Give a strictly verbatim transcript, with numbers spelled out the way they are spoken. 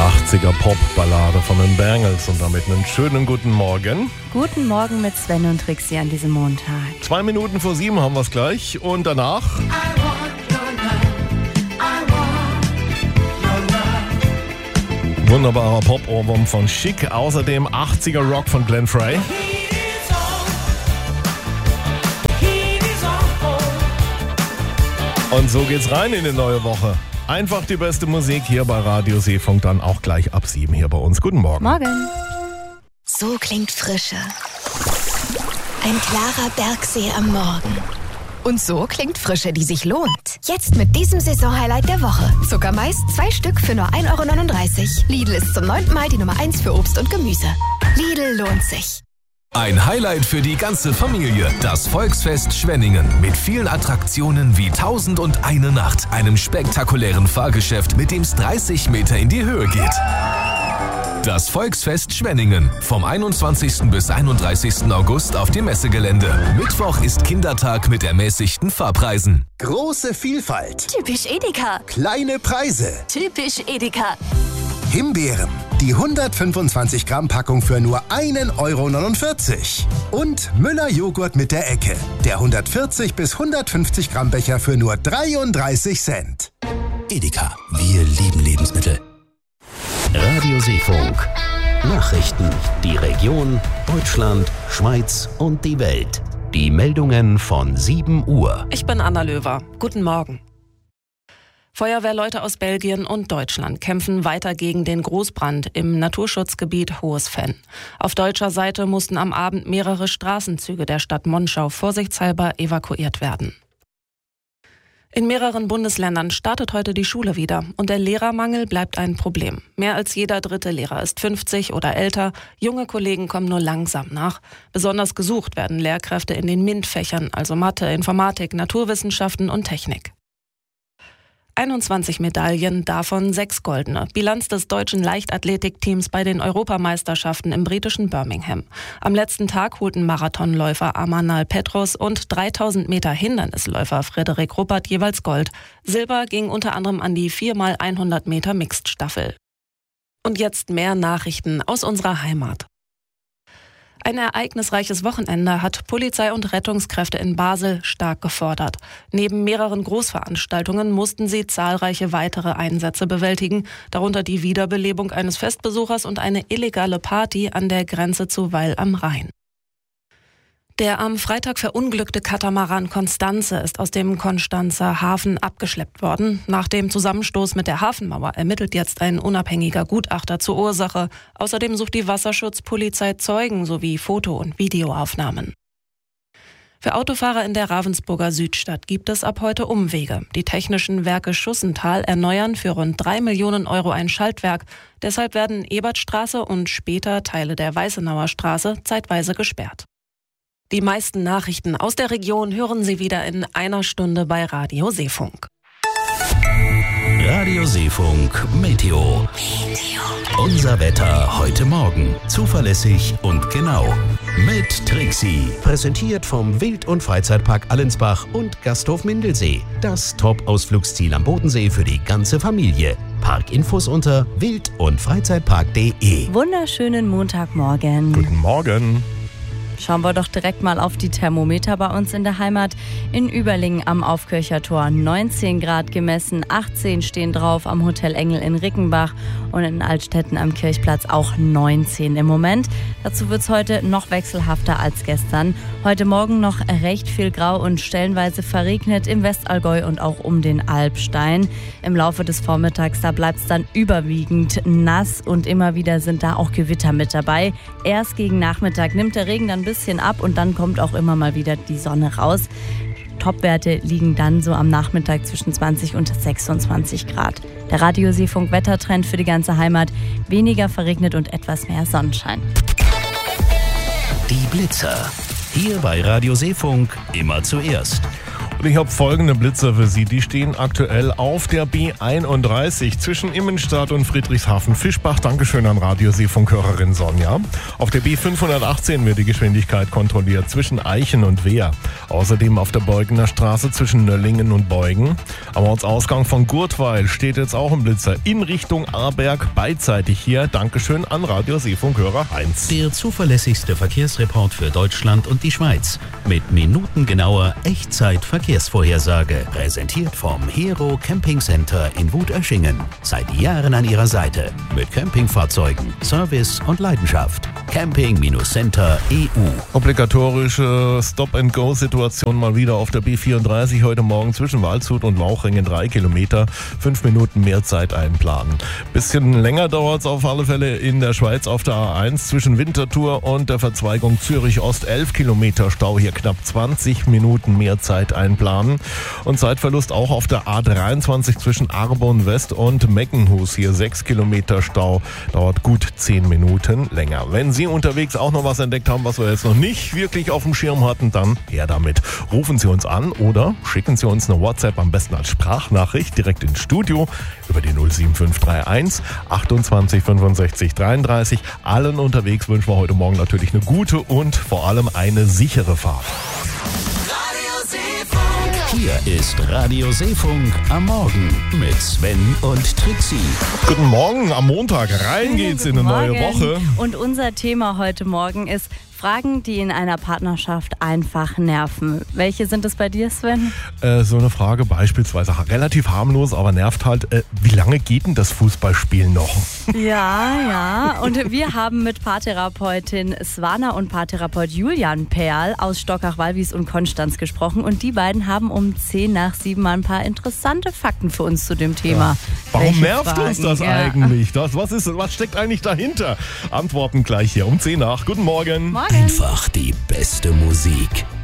achtziger Pop-Ballade von den Bangles und damit einen schönen guten Morgen. Guten Morgen mit Sven und Trixie an diesem Montag. Zwei Minuten vor sieben haben wir es gleich und danach... Wunderbarer Pop-Ohrwurm von Chic, außerdem achtziger Rock von Glenn Frey. Und so geht's rein in die neue Woche. Einfach die beste Musik hier bei Radio Seefunk, dann auch gleich ab sieben hier bei uns. Guten Morgen. Morgen. So klingt Frische. Ein klarer Bergsee am Morgen. Und so klingt Frische, die sich lohnt. Jetzt mit diesem Saisonhighlight der Woche. Zuckermais, zwei Stück für nur ein Euro neununddreißig. Lidl ist zum neunten Mal die Nummer eins für Obst und Gemüse. Lidl lohnt sich. Ein Highlight für die ganze Familie. Das Volksfest Schwenningen. Mit vielen Attraktionen wie Tausend und eine Nacht. Einem spektakulären Fahrgeschäft, mit dem es dreißig Meter in die Höhe geht. Das Volksfest Schwenningen. Vom einundzwanzigsten bis einunddreißigsten August auf dem Messegelände. Mittwoch ist Kindertag mit ermäßigten Fahrpreisen. Große Vielfalt. Typisch Edeka. Kleine Preise. Typisch Edeka. Himbeeren. Die hundertfünfundzwanzig Gramm Packung für nur einen Euro neunundvierzig. Und Müller Joghurt mit der Ecke. Der hundertvierzig bis hundertfünfzig Gramm Becher für nur dreiunddreißig Cent. Edeka. Wir lieben Lebensmittel. Radio Seefunk. Nachrichten. Die Region, Deutschland, Schweiz und die Welt. Die Meldungen von sieben Uhr. Ich bin Anna Löwer. Guten Morgen. Feuerwehrleute aus Belgien und Deutschland kämpfen weiter gegen den Großbrand im Naturschutzgebiet Hohes Venn. Auf deutscher Seite mussten am Abend mehrere Straßenzüge der Stadt Monschau vorsichtshalber evakuiert werden. In mehreren Bundesländern startet heute die Schule wieder und der Lehrermangel bleibt ein Problem. Mehr als jeder dritte Lehrer ist fünfzig oder älter, junge Kollegen kommen nur langsam nach. Besonders gesucht werden Lehrkräfte in den MINT-Fächern, also Mathe, Informatik, Naturwissenschaften und Technik. einundzwanzig Medaillen, davon sechs goldene. Bilanz des deutschen Leichtathletikteams bei den Europameisterschaften im britischen Birmingham. Am letzten Tag holten Marathonläufer Amanal Petros und dreitausend Meter Hindernisläufer Frederik Ruppert jeweils Gold. Silber ging unter anderem an die vier mal hundert Meter Mixed-Staffel. Und jetzt mehr Nachrichten aus unserer Heimat. Ein ereignisreiches Wochenende hat Polizei und Rettungskräfte in Basel stark gefordert. Neben mehreren Großveranstaltungen mussten sie zahlreiche weitere Einsätze bewältigen, darunter die Wiederbelebung eines Festbesuchers und eine illegale Party an der Grenze zu Weil am Rhein. Der am Freitag verunglückte Katamaran Constanze ist aus dem Konstanzer Hafen abgeschleppt worden. Nach dem Zusammenstoß mit der Hafenmauer ermittelt jetzt ein unabhängiger Gutachter zur Ursache. Außerdem sucht die Wasserschutzpolizei Zeugen sowie Foto- und Videoaufnahmen. Für Autofahrer in der Ravensburger Südstadt gibt es ab heute Umwege. Die Technischen Werke Schussenthal erneuern für rund drei Millionen Euro ein Schaltwerk. Deshalb werden Ebertstraße und später Teile der Weißenauer Straße zeitweise gesperrt. Die meisten Nachrichten aus der Region hören Sie wieder in einer Stunde bei Radio Seefunk. Radio Seefunk Meteo. Unser Wetter heute Morgen. Zuverlässig und genau. Mit Trixie. Präsentiert vom Wild- und Freizeitpark Allensbach und Gasthof Mindelsee. Das Top-Ausflugsziel am Bodensee für die ganze Familie. Parkinfos unter wild- und freizeitpark punkt de. Wunderschönen Montagmorgen. Guten Morgen. Schauen wir doch direkt mal auf die Thermometer bei uns in der Heimat. In Überlingen am Aufkirchertor neunzehn Grad gemessen, achtzehn stehen drauf am Hotel Engel in Rickenbach und in Altstetten am Kirchplatz auch neunzehn im Moment. Dazu wird es heute noch wechselhafter als gestern. Heute Morgen noch recht viel Grau und stellenweise verregnet im Westallgäu und auch um den Alpstein. Im Laufe des Vormittags, da bleibt es dann überwiegend nass und immer wieder sind da auch Gewitter mit dabei. Erst gegen Nachmittag nimmt der Regen dann ein bisschen ab und dann kommt auch immer mal wieder die Sonne raus. Topwerte liegen dann so am Nachmittag zwischen zwanzig und sechsundzwanzig Grad. Der Radio Seefunk Wettertrend für die ganze Heimat: weniger verregnet und etwas mehr Sonnenschein. Die Blitzer. Hier bei Radio Seefunk immer zuerst. Und ich habe folgende Blitzer für Sie. Die stehen aktuell auf der B einunddreißig zwischen Immenstadt und Friedrichshafen-Fischbach. Dankeschön an Radioseefunkhörerin Sonja. Auf der B fünfhundertachtzehn wird die Geschwindigkeit kontrolliert zwischen Eichen und Wehr. Außerdem auf der Beugener Straße zwischen Nöllingen und Beugen. Am Ortsausgang von Gurtweil steht jetzt auch ein Blitzer in Richtung Aarberg, beidseitig hier. Dankeschön an Radioseefunkhörer Heinz. Der zuverlässigste Verkehrsreport für Deutschland und die Schweiz. Mit minutengenauer Echtzeit-Verkehrsvorhersage. Präsentiert vom Hero Camping Center in Wutöschingen. Seit Jahren an Ihrer Seite. Mit Campingfahrzeugen, Service und Leidenschaft. Camping-Center E U. Obligatorische Stop-and-Go-Situation mal wieder auf der B vierunddreißig heute Morgen zwischen Waldshut und Lauchringen. Drei Kilometer, fünf Minuten mehr Zeit einplanen. Bisschen länger dauert es auf alle Fälle in der Schweiz auf der A eins zwischen Winterthur und der Verzweigung Zürich-Ost. elf Kilometer Stau, hier knapp zwanzig Minuten mehr Zeit einplanen. Und Zeitverlust auch auf der A dreiundzwanzig zwischen Arbon West und Meckenhus. Hier sechs Kilometer Stau, dauert gut zehn Minuten länger. Wenn Sie unterwegs auch noch was entdeckt haben, was wir jetzt noch nicht wirklich auf dem Schirm hatten, dann her damit. Rufen Sie uns an oder schicken Sie uns eine WhatsApp, am besten als Sprachnachricht, direkt ins Studio über die null sieben fünf drei eins achtundzwanzig fünfundsechzig dreiunddreißig. Allen unterwegs wünschen wir heute Morgen natürlich eine gute und vor allem eine sichere Fahrt. Hier ist Radio Seefunk am Morgen mit Sven und Trixie. Guten Morgen am Montag. Rein geht's in eine neue Woche. Und unser Thema heute Morgen ist Fragen, die in einer Partnerschaft einfach nerven. Welche sind es bei dir, Sven? Äh, so eine Frage beispielsweise relativ harmlos, aber nervt halt. Äh, wie lange geht denn das Fußballspielen noch? Ja, ja. Und wir haben mit Paartherapeutin Svana und Paartherapeut Julian Perl aus Stockach-Walwies und Konstanz gesprochen. Und die beiden haben um zehn nach sieben mal ein paar interessante Fakten für uns zu dem Thema. Ja. Warum Welche nervt Fragen? uns das Ja. eigentlich? Das, was, ist, was steckt eigentlich dahinter? Antworten gleich hier um zehn nach. Guten Morgen. Morgen. Einfach die beste Musik.